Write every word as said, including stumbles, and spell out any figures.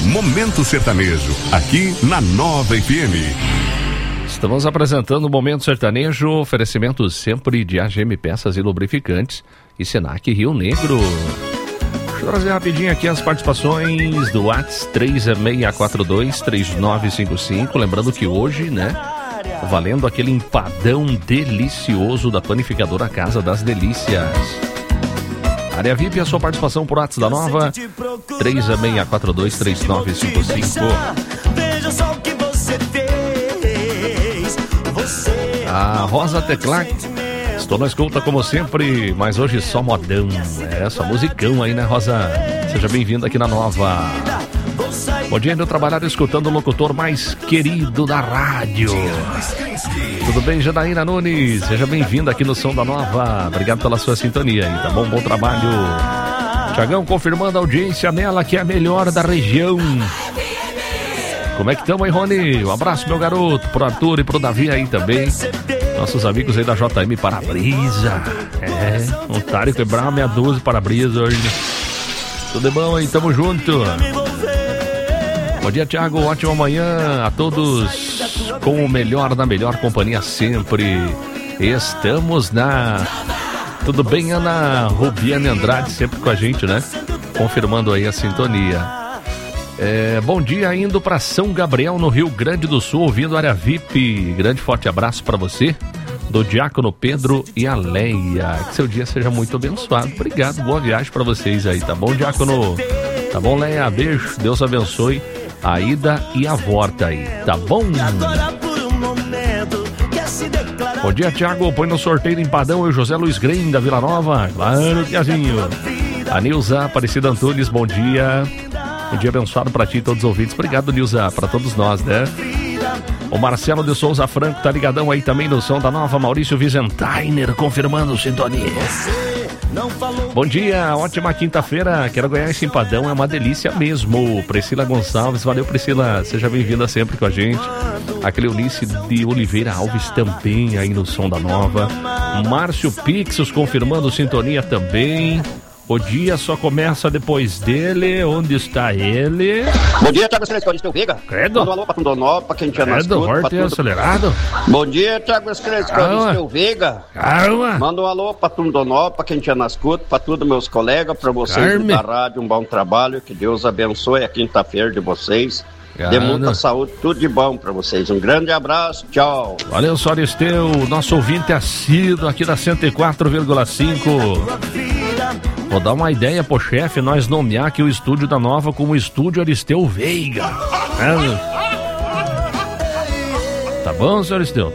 Momento Sertanejo, aqui na Nova F M. Estamos apresentando o Momento Sertanejo, oferecimento sempre de A G M Peças e Lubrificantes e Senac Rio Negro. Deixa eu trazer rapidinho aqui as participações do WhatsApp três seis quatro dois, três nove cinco cinco. Lembrando que hoje, né, valendo aquele empadão delicioso da panificadora Casa das Delícias. Área V I P, a sua participação por WhatsApp da Nova, três seis quatro dois, três nove cinco cinco. A Rosa Teclac, estou na escuta como sempre, mas hoje só modão. É, só musicão aí, né, Rosa? Seja bem-vinda aqui na Nova. Bom dia, indo trabalhar escutando o locutor mais querido da rádio. Tudo bem, Janaína Nunes? Seja bem-vinda aqui no Som da Nova. Obrigado pela sua sintonia aí, tá bom? Bom trabalho. Tiagão confirmando a audiência nela, que é a melhor da região. Como é que estamos aí, Rony? Um abraço, meu garoto, pro Arthur e pro Davi aí também. Nossos amigos aí da J M Para-Brisa. É, Ontário quebrar meia dúzia para-brisa hoje. Tudo bom aí? Tamo junto. Bom dia, Thiago. Ótima manhã a todos. Com o melhor da melhor companhia sempre. Estamos na... Tudo bem, Ana Rubiane Andrade, sempre com a gente, né? Confirmando aí a sintonia. É, bom dia, indo para São Gabriel, no Rio Grande do Sul, ouvindo a Área V I P. Grande forte abraço para você, do Diácono Pedro e a Leia. Que seu dia seja muito abençoado. Obrigado, boa viagem para vocês aí, tá bom, Diácono? Tá bom, Leia? Beijo, Deus abençoe a ida e a volta aí, tá bom? Bom dia, Thiago. Põe no sorteio do empadão eu, José Luiz Grem, da Vila Nova. Claro, Tiazinho. A Nilza Aparecida Antunes, bom dia. Um dia abençoado pra ti e todos os ouvintes. Obrigado, Nilza, pra todos nós, né? O Marcelo de Souza Franco tá ligadão aí também no Som da Nova. Maurício Wiesentheimer confirmando sintonia. Bom dia, ótima quinta-feira. Quero ganhar esse empadão, é uma delícia mesmo. Priscila Gonçalves, valeu, Priscila. Seja bem-vinda sempre com a gente. A Cleonice de Oliveira Alves também aí no Som da Nova. Márcio Pixos confirmando sintonia também. O dia só começa depois dele. Onde está ele? Bom dia, Thiago Escreve, Claudinho Veiga. Credo. Manda um alô pra Tundonó, pra quem tinha nas Credo, forte e acelerado. Bom dia, Thiago Escreve, Claudinho Veiga. Calma. Manda um alô pra Tundonó, pra quem tinha nas escuta, pra todos meus colegas, pra vocês Carme. da rádio, um bom trabalho, que Deus abençoe a quinta-feira de vocês. Dê muita saúde, tudo de bom pra vocês. Um grande abraço, tchau. Valeu, Soristeu, nosso ouvinte assíduo aqui da cento e quatro vírgula cinco. Vou dar uma ideia pro chefe, nós nomear aqui o estúdio da Nova como Estúdio Aristeu Veiga. É. Tá bom, senhor Aristeu?